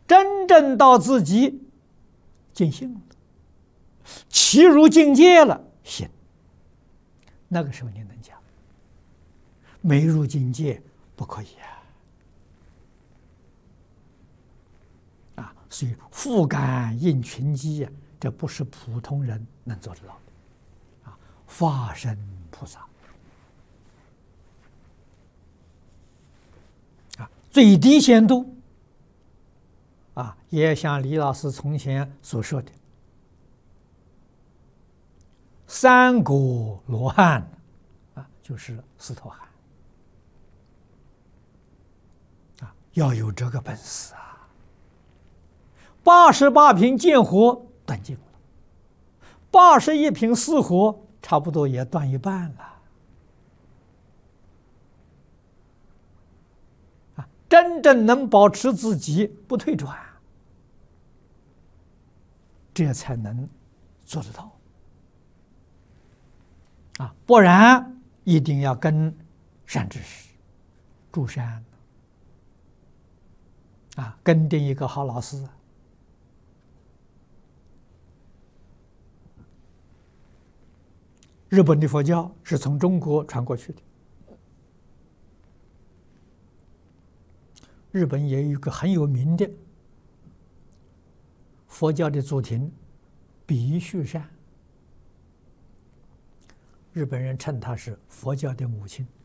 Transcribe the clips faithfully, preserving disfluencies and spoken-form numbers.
真正到自己尽兴了，其入境界了，行，那个时候你能讲。没入境界不可以啊！啊，所以复感应群机啊，这不是普通人能做得到的啊！法身菩萨啊，最低限度啊，也像李老师从前所说的，三果罗汉啊，就是斯陀含。要有这个本事啊！八十八品见火断尽了，八十一品四火差不多也断一半了。啊，真正能保持自己不退转，这才能做得到。啊，不然一定要跟善知识、住山。啊，跟定一个好老师。日本的佛教是从中国传过去的。日本也有一个很有名的佛教的祖庭，比须山。日本人称她是佛教的母亲。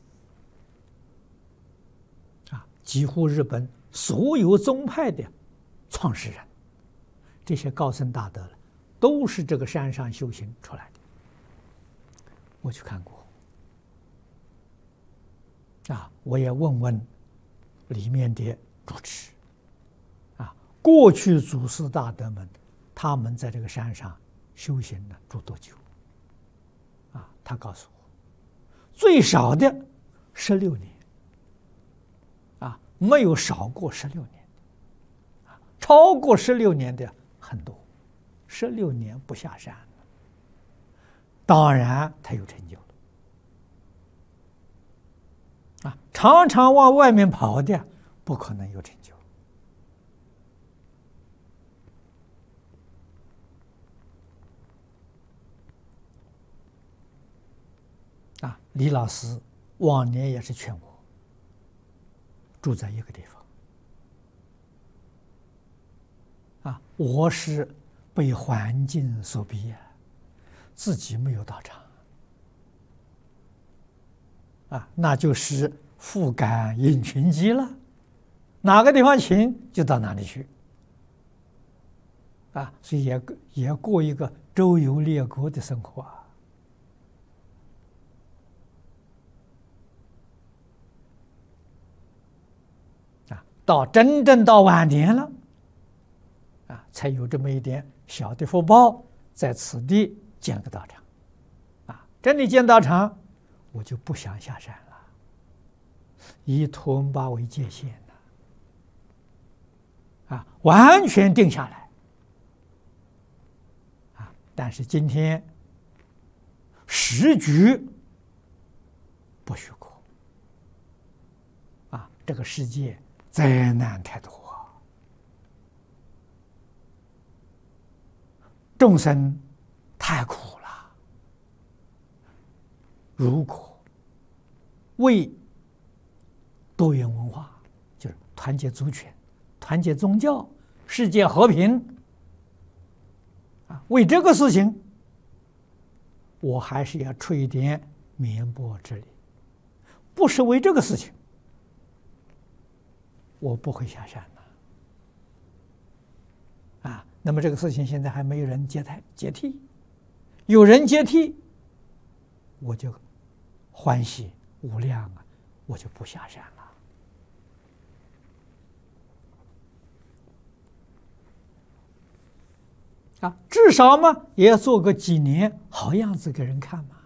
啊，几乎日本所有宗派的创始人，这些高僧大德了，都是这个山上修行出来的。我去看过，啊，我也问问里面的主持，啊，过去祖师大德们，他们在这个山上修行了住多久？啊，他告诉我，最少的十六年。没有少过十六年，啊，超过十六年的很多，十六年不下山了，当然他有成就了。啊，常常往外面跑的，不可能有成就。啊，李老师往年也是劝我。住在一个地方，啊，我是被环境所逼啊，自己没有到场，啊，那就是复感应群机了，哪个地方请就到哪里去，啊，所以也也过一个周游列国的生活啊。到真正到晚年了，啊，才有这么一点小的福报，在此地建个道场，啊，真的建道场，我就不想下山了，以图文巴为界限了，啊，完全定下来，啊，但是今天时局不许可，啊，这个世界。灾难太多，众生太苦了。如果为多元文化，就是团结族群、团结宗教、世界和平啊，为这个事情，我还是要出一点绵薄之力，不是为这个事情。我不会下山了，啊，那么这个事情现在还没有人接台接替，有人接替，我就欢喜无量啊，我就不下山了，啊，至少嘛也要做个几年好样子给人看嘛。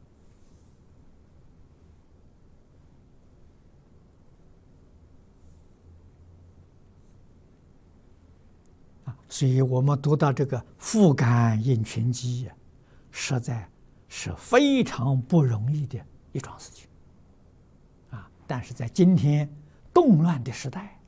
所以我们读到这个复感应群机呀，实在是非常不容易的一桩事情啊！但是在今天动乱的时代